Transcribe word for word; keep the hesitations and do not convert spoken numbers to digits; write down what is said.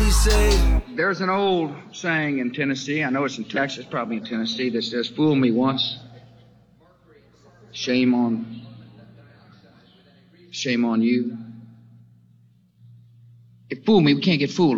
he say? There's an old saying in Tennessee, I know it's in Texas, probably in Tennessee, that says, fool me once, shame on, shame on you. If fool me, we can't get fooled.